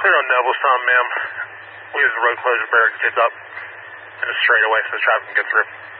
Clear on Nevillestown, ma'am. We use the road closure barricades up and a straightaway so the traffic can get through.